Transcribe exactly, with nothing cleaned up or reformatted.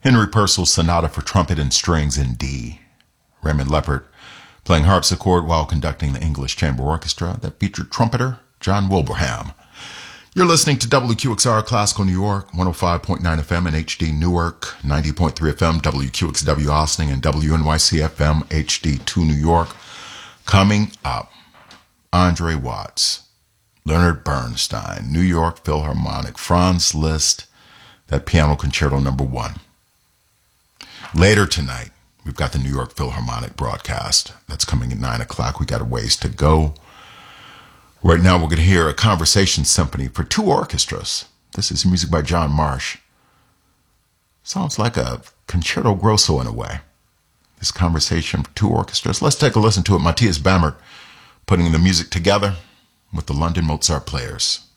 Henry Purcell's Sonata for Trumpet and Strings in D. Raymond Leppard playing harpsichord while conducting the English Chamber Orchestra that featured trumpeter John Wilbraham. You're listening to W Q X R Classical New York, one oh five point nine F M in H D Newark, ninety point three F M W Q X W Austin, and W N Y C F M H D two New York. Coming up, Andre Watts, Leonard Bernstein, New York Philharmonic, Franz Liszt, that piano concerto number one. Later tonight, we've got the New York Philharmonic broadcast. That's coming at nine o'clock. We got a ways to go. Right now, we're going to hear a conversation symphony for two orchestras. This is music by John Marsh. Sounds like a concerto grosso in a way. This conversation for two orchestras. Let's take a listen to it. Matthias Bamert putting the music together with the London Mozart Players.